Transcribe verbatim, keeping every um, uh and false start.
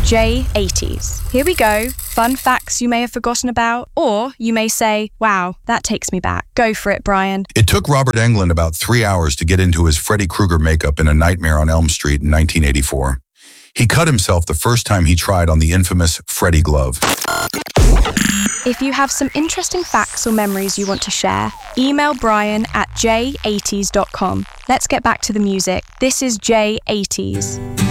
J eighties. Here we go. Fun facts you may have forgotten about, or you may say, wow, that takes me back. Go for it, Brian. It took Robert Englund about three hours to get into his Freddy Krueger makeup in A Nightmare on Elm Street in nineteen eighty-four. He cut himself the first time he tried on the infamous Freddy glove. If you have some interesting facts or memories you want to share, email Brian at j eighties dot com. Let's get back to the music. This is J eighties.